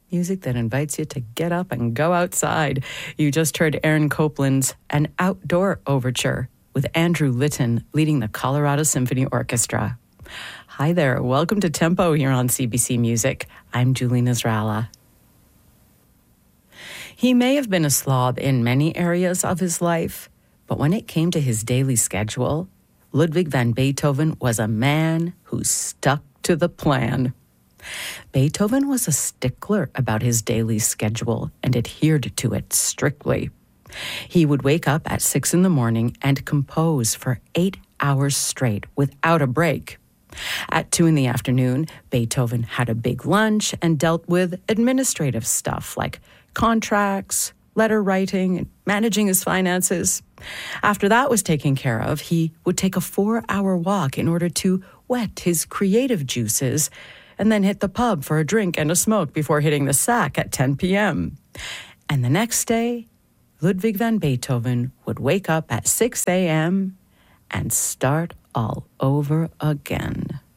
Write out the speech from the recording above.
Music that invites you to get up and go outside. You just heard Aaron Copland's An Outdoor Overture with Andrew Litton leading the Colorado Symphony Orchestra. Hi there, welcome to Tempo here on CBC Music. I'm Julie Nasrallah. He may have been a slob in many areas of his life, but when it came to his daily schedule, Ludwig van Beethoven was a man who stuck to the plan. Beethoven was a stickler about his daily schedule and adhered to it strictly. He would wake up at 6 a.m. and compose for 8 hours straight without a break. At 2 p.m, Beethoven had a big lunch and dealt with administrative stuff like contracts, letter writing, and managing his finances. After that was taken care of, he would take a 4-hour walk in order to wet his creative juices and then hit the pub for a drink and a smoke before hitting the sack at 10 p.m. And the next day, Ludwig van Beethoven would wake up at 6 a.m. and start all over again.